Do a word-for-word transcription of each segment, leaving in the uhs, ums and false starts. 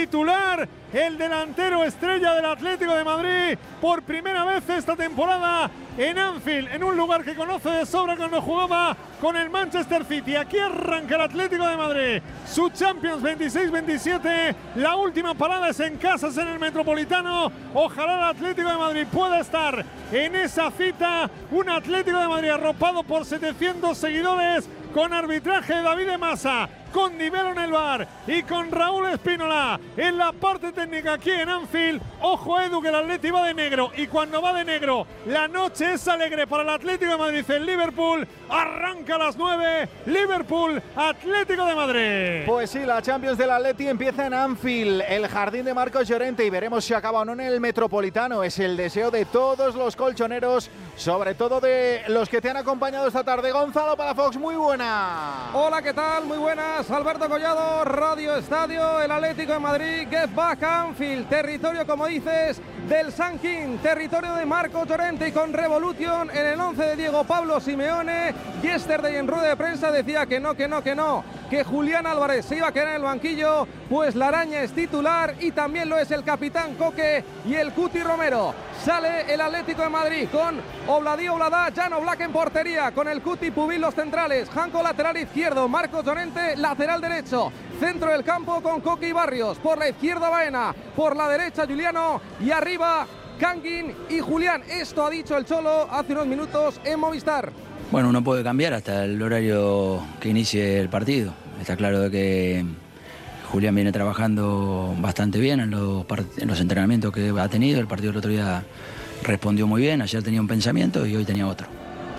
titular, el delantero estrella del Atlético de Madrid, por primera vez esta temporada en Anfield, en un lugar que conoce de sobra cuando jugaba con el Manchester City. Aquí arranca el Atlético de Madrid, su Champions veintiséis veintisiete, la última parada es en casa, es en el Metropolitano. Ojalá el Atlético de Madrid pueda estar en esa cita, un Atlético de Madrid arropado por setecientos seguidores, con arbitraje de David de Masa, con Nivelo en el V A R y con Raúl Espínola en la parte técnica aquí en Anfield. Ojo, Edu, que el Atleti va de negro, y cuando va de negro la noche es alegre para el Atlético de Madrid en Liverpool. Arranca a las nueve, Liverpool, Atlético de Madrid. Pues sí, la Champions del Atleti empieza en Anfield, el jardín de Marcos Llorente, y veremos si acaba o no en el Metropolitano. Es el deseo de todos los colchoneros, sobre todo de los que te han acompañado esta tarde. Gonzalo Palafox, muy buena. Hola, ¿qué tal? Muy buenas. Alberto Collado, Radio Estadio, el Atlético de Madrid, Get Back Anfield, territorio, como dices, del Sun King, territorio de Marcos Llorente, y con Revolution en el once de Diego Pablo Simeone. Yesterday en rueda de prensa decía que no, que no, que no, que Julián Álvarez se iba a quedar en el banquillo, pues la araña es titular y también lo es el capitán Coque y el Cuti Romero. Sale el Atlético de Madrid con Obladi Oblada, Jan Oblak en portería, con el Cuti Pubil los centrales, Janko lateral izquierdo, Marcos Llorente lateral derecho, centro del campo con Coque y Barrios, por la izquierda Baena, por la derecha Juliano y arriba Kangin y Julián. Esto ha dicho el Cholo hace unos minutos en Movistar. Bueno, uno puede cambiar hasta el horario que inicie el partido. Está claro de que Julián viene trabajando bastante bien en los, en los entrenamientos que ha tenido. El partido del otro día respondió muy bien. Ayer tenía un pensamiento y hoy tenía otro.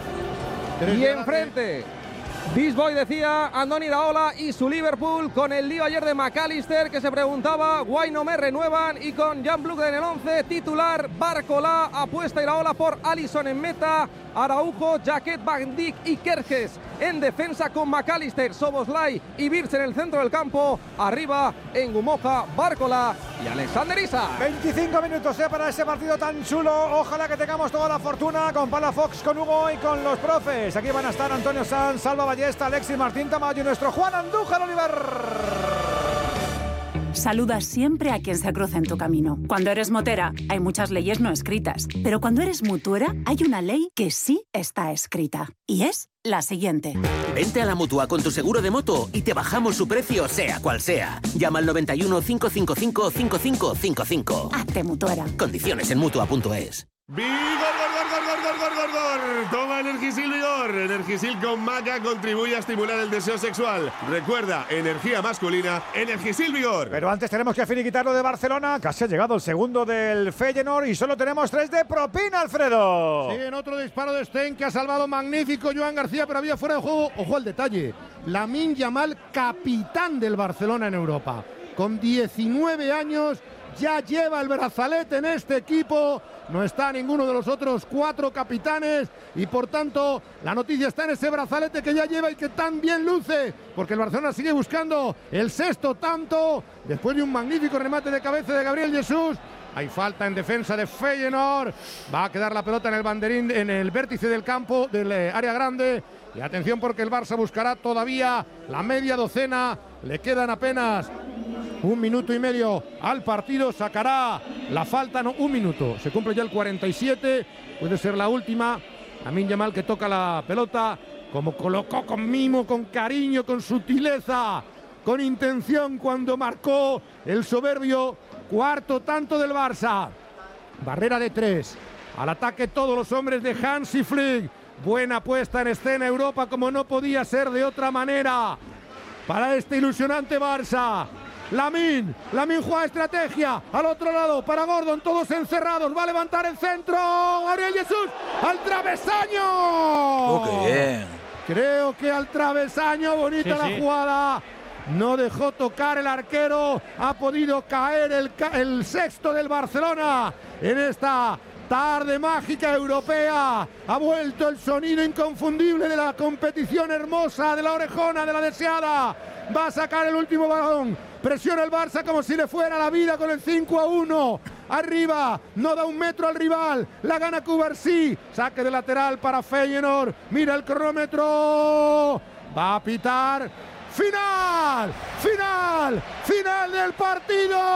Y enfrente, This Boy decía Andoni Iraola y su Liverpool, con el lío ayer de McAllister, que se preguntaba why no me renuevan, y con Jan Bluk en el once titular. Barcola, apuesta Iraola por Alisson en meta, Araujo, Jaquet, Van Dijk y Kerkez en defensa, con McAllister, Soboslai y Birch en el centro del campo. Arriba en Gumoja, Barcola y Alexander Isak. veinticinco minutos eh, para ese partido tan chulo. Ojalá que tengamos toda la fortuna con Palafox, con Hugo y con los profes. Aquí van a estar Antonio Sanz, Salva Ballesta, Alexis Martín Tamayo y nuestro Juan Andújar Oliver. Saluda siempre a quien se cruza en tu camino. Cuando eres motera, hay muchas leyes no escritas. Pero cuando eres mutuera, hay una ley que sí está escrita. Y es la siguiente. Vente a la Mutua con tu seguro de moto y te bajamos su precio, sea cual sea. Llama al noventa y uno, cinco cinco cinco, cinco cinco cinco cinco. Hazte mutuera. Condiciones en Mutua punto es. ¡Vigor, gor, gor, gor, gor, gor, gor, gor! Toma Energisil Vigor. Energisil con maca contribuye a estimular el deseo sexual. Recuerda, energía masculina, Energisil Vigor. Pero antes tenemos que finiquitar lo de Barcelona. Casi ha llegado el segundo del Feyenoord y solo tenemos tres de propina, Alfredo. Sí, en otro disparo de Stein, que ha salvado magnífico Joan García, pero había fuera de juego. Ojo al detalle. Lamine Yamal, capitán del Barcelona en Europa. Con diecinueve años, ya lleva el brazalete en este equipo. No está ninguno de los otros cuatro capitanes y por tanto la noticia está en ese brazalete que ya lleva y que tan bien luce, porque el Barcelona sigue buscando el sexto tanto después de un magnífico remate de cabeza de Gabriel Jesús. Hay falta en defensa de Feyenoord. Va a quedar la pelota en el banderín, en el vértice del campo, del área grande. Y atención, porque el Barça buscará todavía la media docena. Le quedan apenas un minuto y medio al partido. Sacará la falta, no, un minuto. Se cumple ya el cuarenta y siete. Puede ser la última. Lamine Yamal, que toca la pelota, como colocó, con mimo, con cariño, con sutileza, con intención, cuando marcó el soberbio cuarto tanto del Barça. Barrera de tres. Al ataque todos los hombres de Hansi Flick. Buena puesta en escena Europa, como no podía ser de otra manera, para este ilusionante Barça. Lamine, Lamine juega estrategia, al otro lado para Gordon, todos encerrados, va a levantar el centro, Gabriel Jesús, al travesaño. Oh, qué bien. Creo que al travesaño, bonita sí, la sí. jugada. No dejó tocar el arquero, ha podido caer el, el sexto del Barcelona en esta tarde mágica europea. Ha vuelto el sonido inconfundible de la competición hermosa, de la orejona, de la deseada. Va a sacar el último balón. Presiona el Barça como si le fuera la vida con el cinco a uno. Arriba, no da un metro al rival. La gana Cubarsí. Saque de lateral para Feyenoord. Mira el cronómetro. Va a pitar. Final, final, final del partido.